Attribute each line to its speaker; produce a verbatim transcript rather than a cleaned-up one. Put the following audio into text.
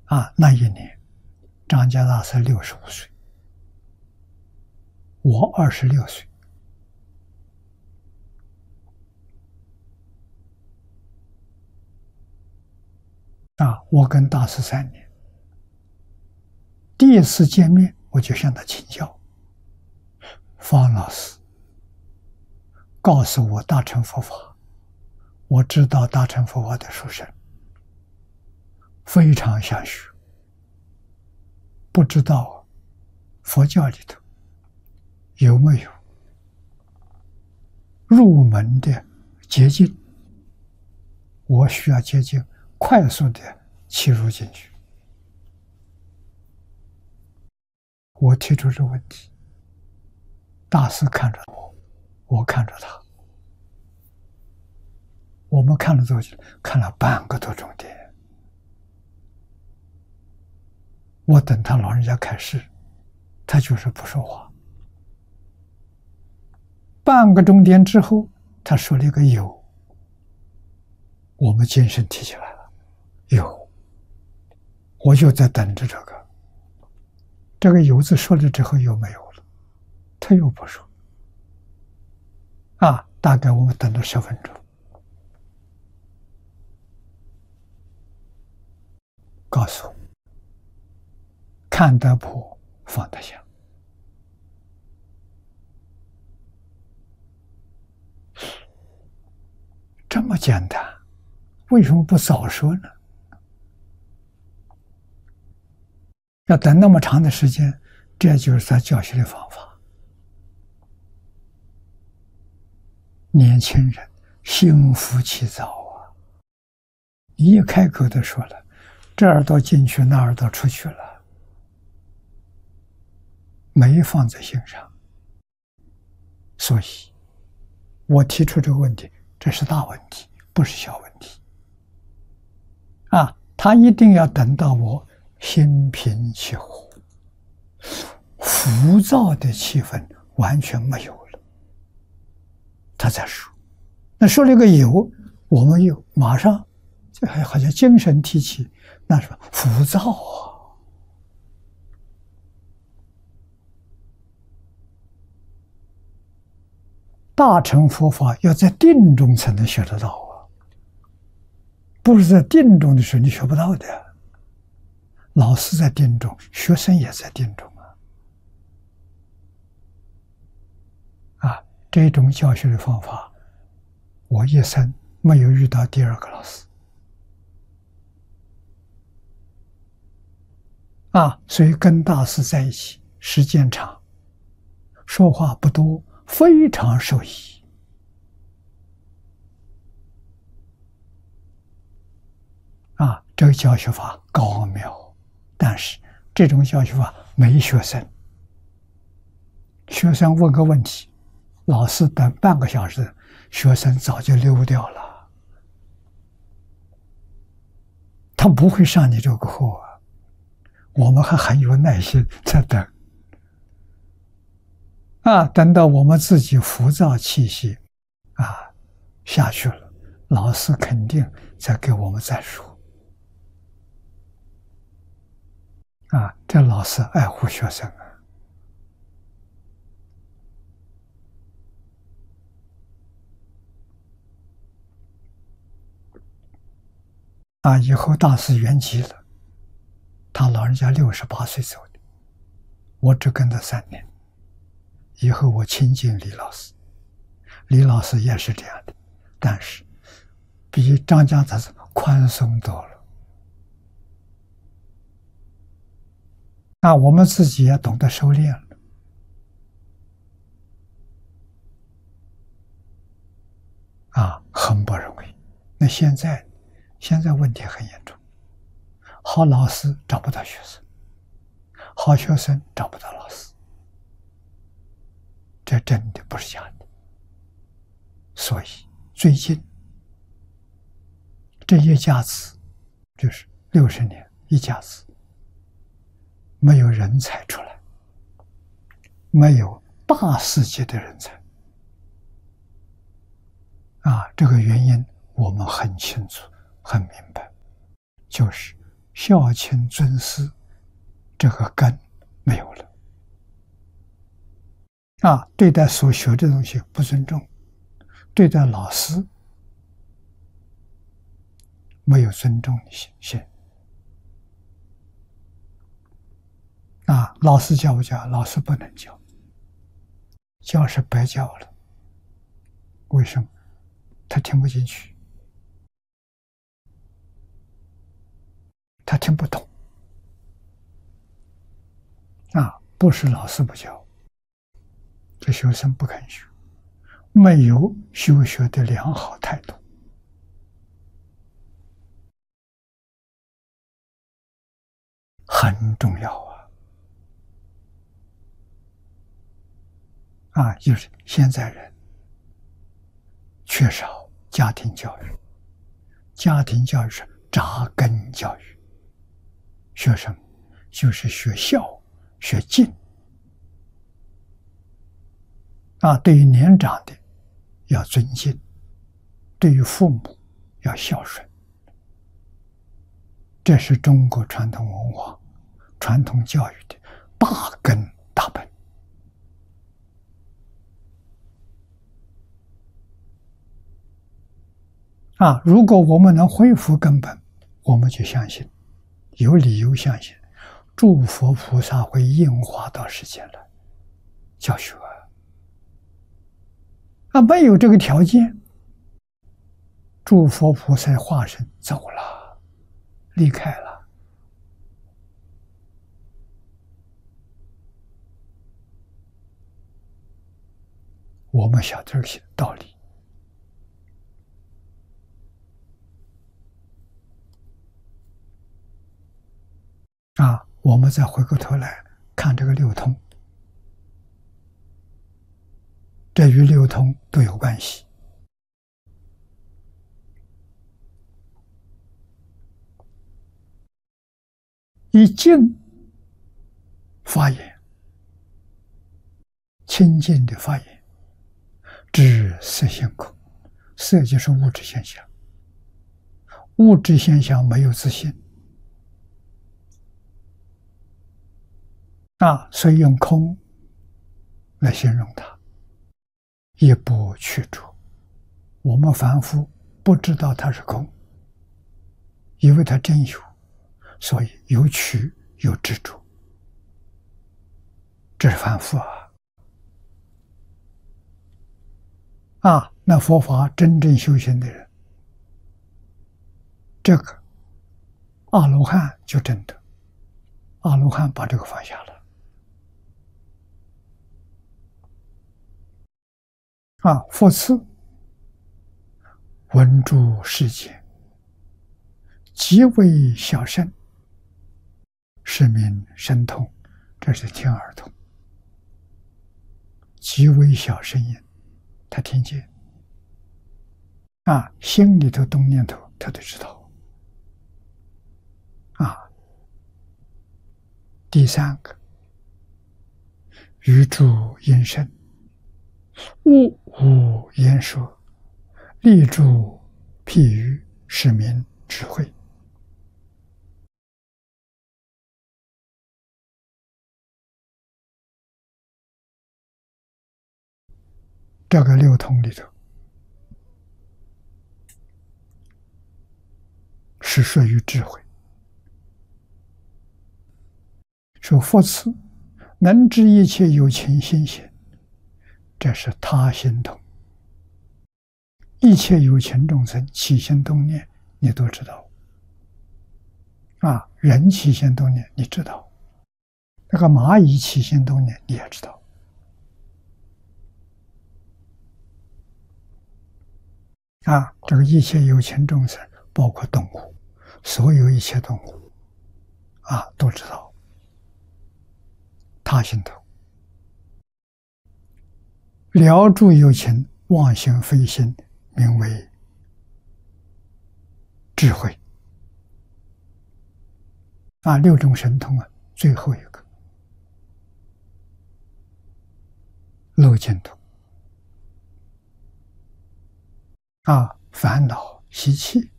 Speaker 1: 啊，那一年张家大师六十五岁，我二十六岁。啊，我跟大师三年，第一次见面我就向他请教。方老师告诉我大乘佛法，我知道大乘佛法的殊胜，非常想学，不知道佛教里头有没有入门的捷径，我需要捷径，快速的切入进去。我提出这个问题，大师看着我，我看着他，我们看了多久？看了半个多钟点。我等他老人家开示，他就是不说话。半个钟点之后，他说了一个有，我们精神提起来了，有，我就在等着这个。这个有字说了之后又没有了，他又不说。啊，大概我们等了十分钟，告诉我，看得破，放得下。这么简单，为什么不早说呢？要等那么长的时间，这就是他教学的方法。年轻人心浮气躁啊，一开口就说了，这耳朵进去，那耳朵出去了，没放在心上。所以我提出这个问题，这是大问题，不是小问题。啊，他一定要等到我心平气和，浮躁的气氛完全没有了，他才说。那说了一个有，我们又马上这还好像精神提起，那什么浮躁啊！大乘佛法要在定中才能学得到啊，不是在定中的时候你学不到的。老师在定中，学生也在定中啊！啊，这种教学的方法，我一生没有遇到第二个老师。啊，所以跟大师在一起，时间长，说话不多，非常受益。啊，这个教学法高妙。但是这种教学法没学生，学生问个问题，老师等半个小时，学生早就溜掉了，他不会上你这个课啊。我们还很有耐心在等，啊，等到我们自己浮躁气息啊下去了，老师肯定再给我们再说。啊，这老师爱护学生啊！啊，以后大师圆寂了，他老人家六十八岁走的，我只跟他三年。以后我亲近李老师，李老师也是这样的，但是比张家大师宽松多了。那我们自己也懂得收敛了。啊，很不容易。那现在，现在问题很严重，好老师找不到学生，好学生找不到老师，这真的不是假的。所以最近这一甲子，就是六十年一甲子，没有人才出来，没有大世界的人才。啊，这个原因我们很清楚、很明白，就是孝亲尊师这个根没有了。啊，对待所学的东西不尊重，对待老师没有尊重的心。啊，老师教不教？老师不能教，教是白教了。为什么？他听不进去，他听不懂。啊，不是老师不教，这学生不肯学，没有修学的良好态度。很重要啊！啊，就是现在人缺少家庭教育，家庭教育是扎根教育，学什么？就是学孝、学敬。啊，对于年长的要尊敬，对于父母要孝顺，这是中国传统文化、传统教育的大根大本。啊，如果我们能恢复根本，我们就相信，有理由相信，诸佛菩萨会应化到世间来教学。啊，没有这个条件，诸佛菩萨化身走了，离开了。我们晓得这些道理。啊，我们再回过头来看这个六通，这与六通都有关系。以净发言，清净的发言，知色性空。色就是物质现象，物质现象没有自性。啊，所以用空来形容它，一不去除。我们凡夫不知道它是空，以为它真有，所以有取有执着，这是凡夫啊！啊，那佛法真正修行的人，这个阿罗汉就真的，阿罗汉把这个放下了。啊，佛次文诸世间，极为小圣，是名神通。这是听耳通，极为小声音，他听见。啊，心里头动念头，他都知道。啊，第三个，语诸音声，物无言说，立诸譬喻，是名智慧。这个六通里头是属于智慧。说佛次能知一切有情心行，这是他心通。一切有情众生起心动念，你都知道。啊，人起心动念你知道，那个蚂蚁起心动念你也知道。啊，这个一切有情众生，包括动物，所有一切动物，啊，都知道。他心头了诸有情，妄心非心，名为智慧。啊，六种神通啊，最后一个漏尽通。啊，烦恼习气